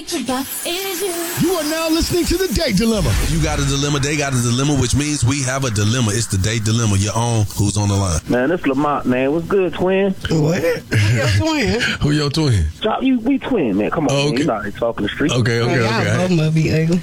think about is you. You are now listening to The Date Dilemma. You got a dilemma, they got a dilemma, which means we have a dilemma. It's the Date Dilemma. Your own. Who's on the line? Man, it's Lamont, man. What's good, twin? What? Who your twin? We twin, man. Come on, man. Okay. You not talking the street. Okay. Y'all both must be ugly.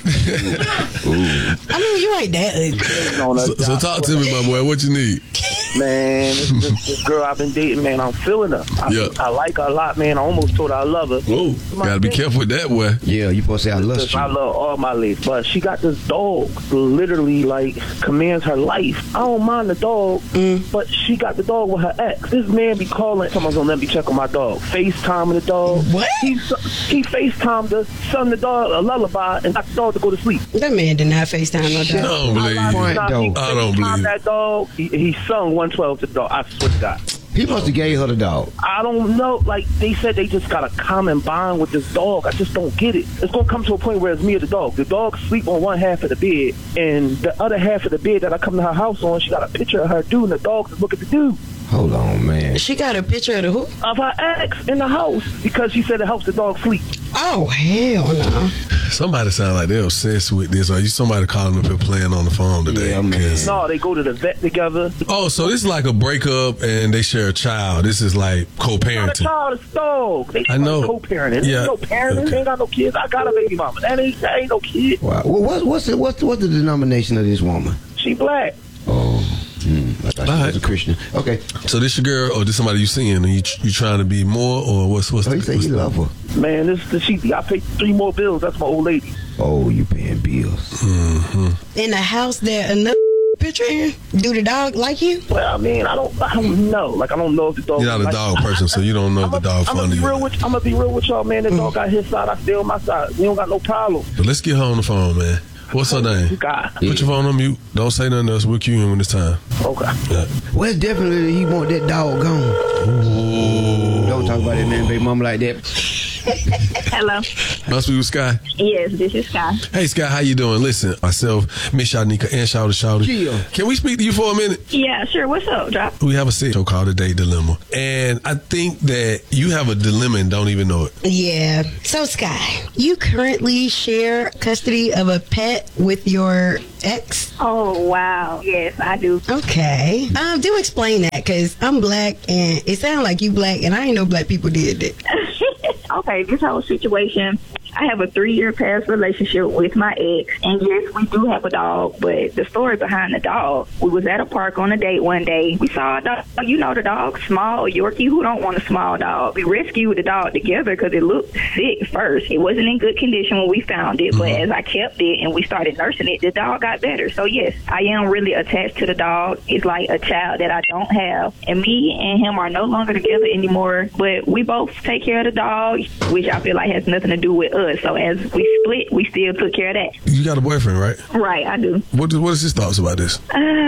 I mean, you ain't that ugly. So talk to me, my boy. What you need? Man, this girl I've been dating, man, I'm feeling her. I like her a lot, man. I almost told her I love her. Whoa. Gotta be careful with that, boy. Yeah, you supposed to say I love you. I love all my ladies, but she got this dog literally like commands her life. I don't mind the dog, but she got the dog with her ex. This man be calling, someone's gonna let me check on my dog. FaceTiming the dog. What? He FaceTimed the son the dog a lullaby and got the dog to go to sleep. That man did not FaceTime no I dog. don't believe you. I don't believe that dog. He sung 112 to the dog. I swear to God. He must have gave her the dog. I don't know. Like, they said they just got a common bond with this dog. I just don't get it. It's going to come to a point where it's me or the dog. The dog sleep on one half of the bed, and the other half of the bed that I come to her house on, she got a picture of her dude, and the dog is looking at the dude. Hold on, man. She got a picture of the who? Of her ex in the house, because she said it helps the dog sleep. Oh, hell no. Somebody sound like they're obsessed with this. Are you somebody calling up and playing on the phone today? Yeah, man. No, they go to the vet together. Oh, so this is like a breakup and they share a child. This is like Not a co-parenting. child, it's dog. They I know. co-parenting. Yeah. Ain't no parenting. They ain't got no kids. I got a baby mama. That ain't no kid. Wow. Well, what's the denomination of this woman? She black. Oh, I thought she was a Christian. Okay. So this your girl or this somebody you seeing and you trying to be more or what's Oh, you say you love her. Man, this is the she. I paid 3 more bills. That's my old lady. Oh, you paying bills. In the house there, another picture in? Do the dog like you? Well, I mean, I don't know. Like, I don't know if the dog. You're not a like, dog person, so you don't know if the dog I'm fond of you. I'm gonna be real with y'all, man. The dog got his side. I stay on my side. We don't got no problem. But let's get her on the phone, man. What's her name? God. Put your phone on mute. Don't say nothing else. We'll cue in when it's time. Okay. Yeah. Well, definitely he want that dog gone. Ooh. Don't talk about that man, baby mama like that. Hello. Must be with Sky. Yes, this is Sky. Hey, Sky, how you doing? Listen, myself, Miss Shanika, and Shawty. Yeah. Can we speak to you for a minute? Yeah, sure. What's up, Drop? We have a show called The Date Dilemma. And I think that you have a dilemma and don't even know it. Yeah. So, Sky, you currently share custody of a pet with your ex? Oh, wow. Yes, I do. Okay. Do explain that, because I'm black, and it sounds like you black, and I ain't know black people did that. Okay, this whole situation, I have a 3-year past relationship with my ex, and yes, we do have a dog, but the story behind the dog, we was at a park on a date one day. We saw a dog, you know the dog, small Yorkie. Who don't want a small dog? We rescued the dog together because it looked sick first. It wasn't in good condition when we found it, but as I kept it and we started nursing it, the dog got better. So yes, I am really attached to the dog. It's like a child that I don't have, and me and him are no longer together anymore, but we both take care of the dog, which I feel like has nothing to do with us. So as we split, we still took care of that. You got a boyfriend, right? Right, I do. What is his thoughts about this?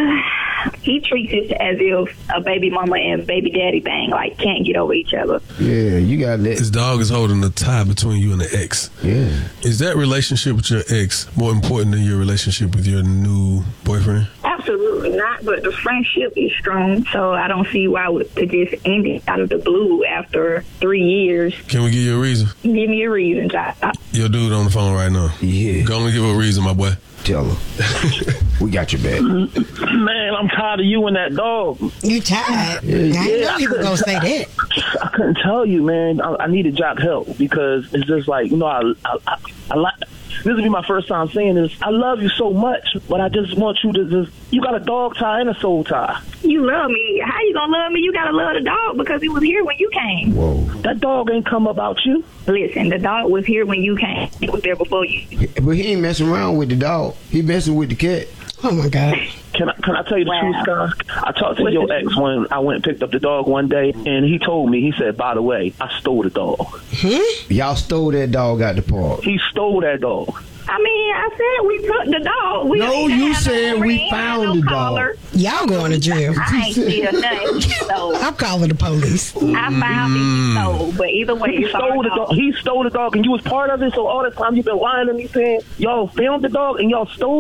He treats it as if a baby mama and baby daddy thing, like can't get over each other. Yeah, you got that. His dog is holding the tie between you and the ex. Yeah. Is that relationship with your ex more important than your relationship with your new boyfriend? Absolutely not, but the friendship is strong, so I don't see why to just end it out of the blue after 3 years. Can we give you a reason? Give me a reason, Josh. Your dude on the phone right now. Yeah. Go on and give her a reason, my boy. Tell her. We got your back. Man, I'm tired of you and that dog. You tired? I didn't know you were going to say that. I couldn't tell you, man. I needed Jock help because it's just like, you know, I like. This will be my first time saying this. I love you so much, but I just want you to you got a dog tie and a soul tie. You love me. How you gonna love me? You gotta love the dog because he was here when you came. Whoa. That dog ain't come about you. Listen, the dog was here when you came. He was there before you. But he ain't messing around with the dog. He messing with the cat. Oh, my God. Can I tell you the truth, Sky? I talked to your ex when I went and picked up the dog one day, and he told me, he said, by the way, I stole the dog. Y'all stole that dog out the park. He stole that dog. I mean, I said we took the dog. We No, ain't you have said no we ring, found no the dog. collar. Y'all going to jail. I ain't steal nothing. So I'm calling the police. I found it. He stole, but either way, He it's stole the dog. He stole the dog, and you was part of it. So all the time you've been lying to me saying y'all found the dog and y'all stole it.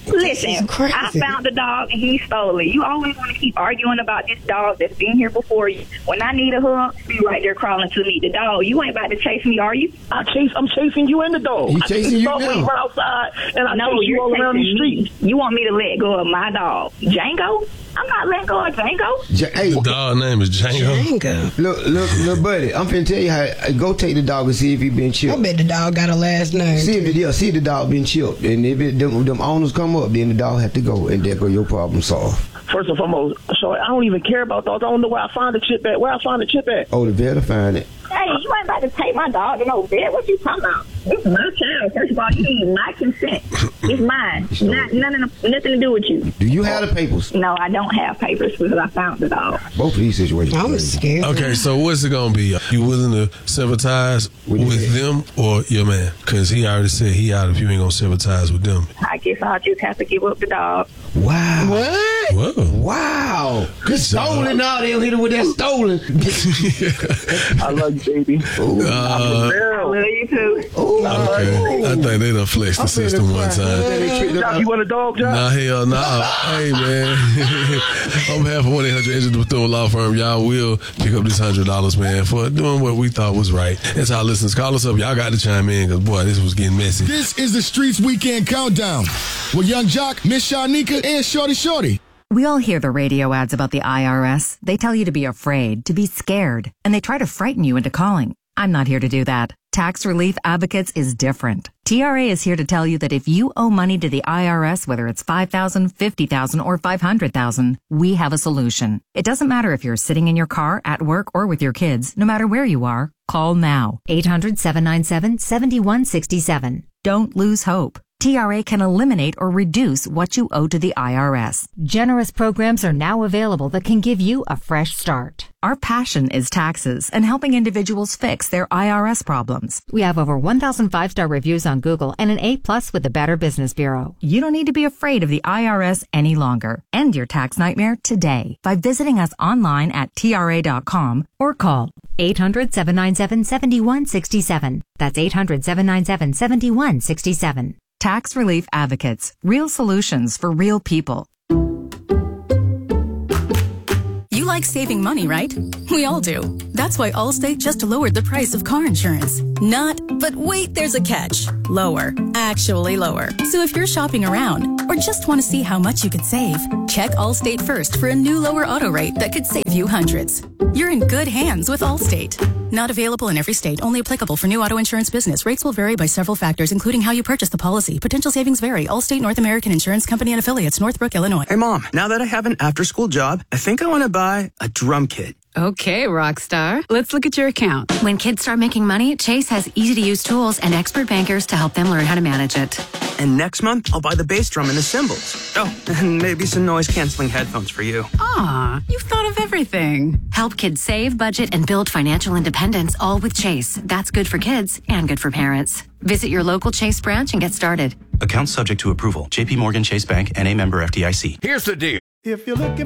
Listen, crazy. I found the dog and he stole it. You always want to keep arguing about this dog that's been here before you. When I need a hug, you right there crawling to me. The dog, you ain't about to chase me, are you? I'm chasing you and the dog. He chasing you I now. run outside and I No, chase you you're all around the chasing street. me. You want me to let go of my dog, Django? I'm not letting go of Django. Hey, The dog name is Django. Django. look, buddy. I'm finna tell you how. Go take the dog and see if he been I chipped. bet the dog got a last name. See if the dog been chipped, and if them owners come up, then the dog have to go, and there go your problem solved. First and foremost, so I don't even care about dogs. I don't know where I find the chip at. Where I find the chip at? Oh, the vet will find it. Hey, you ain't about to take my dog to no bed. What you talking about? This is my child. First of all, you need my consent. It's mine. Nothing to do with you. Do you have the papers? No, I don't have papers because I found the dog. Both of these situations. I'm crazy. scared. Okay, so what's it gonna be? You willing to sever ties with them or your man? Because he already said he out if you ain't gonna sever ties with them. I guess I'll just have to give up the dog. Wow. What? Whoa. Wow. Good Stolen job. now. They don't hit it with that stolen. I love you, baby. I love you too. Okay. I think they done flexed the system one time. Jock, you want a dog, Jock? Nah, hell nah. Hey, man. On behalf of 1-800-ENGINE Bethune Law Firm, y'all will pick up this $100, man, for doing what we thought was right. That's how listeners call us up. Y'all got to chime in because, boy, this was getting messy. This is the Streets Weekend Countdown with Young Jock, Miss Shanika, and Shorty. We all hear the radio ads about the IRS. They tell you to be afraid, to be scared, and they try to frighten you into calling. I'm not here to do that. Tax Relief Advocates is different. TRA is here to tell you that if you owe money to the IRS, whether it's $5,000, $50,000, or $500,000, we have a solution. It doesn't matter if you're sitting in your car, at work, or with your kids. No matter where you are, call now. 800-797-7167. Don't lose hope. TRA can eliminate or reduce what you owe to the IRS. Generous programs are now available that can give you a fresh start. Our passion is taxes and helping individuals fix their IRS problems. We have over 1,000 5-star reviews on Google and an A+ with the Better Business Bureau. You don't need to be afraid of the IRS any longer. End your tax nightmare today by visiting us online at TRA.com or call 800-797-7167. That's 800-797-7167. Tax Relief Advocates. Real solutions for real people. You like saving money, right? We all do. That's why Allstate just lowered the price of car insurance. Not, but wait, there's a catch. Lower. Actually lower. So if you're shopping around or just want to see how much you could save, check Allstate first for a new lower auto rate that could save you hundreds. You're in good hands with Allstate. Not available in every state. Only applicable for new auto insurance business. Rates will vary by several factors, including how you purchase the policy. Potential savings vary. Allstate North American Insurance Company and Affiliates, Northbrook, Illinois. Hey, Mom, now that I have an after-school job, I think I want to buy a drum kit. Okay, Rockstar. Let's look at your account. When kids start making money, Chase has easy-to-use tools and expert bankers to help them learn how to manage it. And next month, I'll buy the bass drum and the cymbals. Oh, and maybe some noise-canceling headphones for you. Aw, you've thought of everything. Help kids save, budget, and build financial independence, all with Chase. That's good for kids and good for parents. Visit your local Chase branch and get started. Account subject to approval. JP Morgan Chase Bank, N.A. member FDIC. Here's the deal. If you're looking